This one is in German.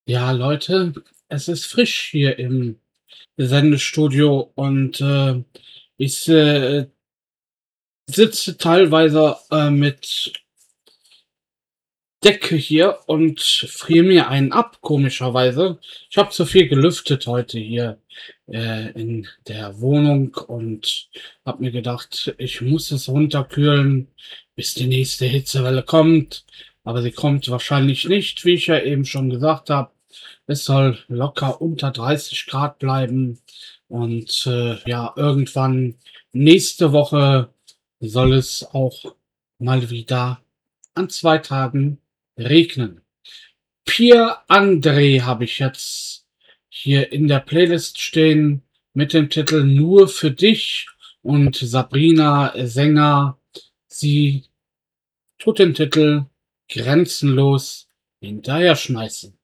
Ja, Leute, es ist frisch hier im Sendestudio und ich sitze teilweise mit Decke hier und friere mir einen ab, komischerweise. Ich habe zu viel gelüftet heute hier in der Wohnung und habe mir gedacht, ich muss es runterkühlen, bis die nächste Hitzewelle kommt. Aber sie kommt wahrscheinlich nicht, wie ich ja eben schon gesagt habe. Es soll locker unter 30 Grad bleiben und ja, irgendwann nächste Woche soll es auch mal wieder an 2 Tagen regnen. Pierre André habe ich jetzt hier in der Playlist stehen mit dem Titel Nur für dich, und Sabrina Sänger, sie tut den Titel grenzenlos hinterher schmeißen.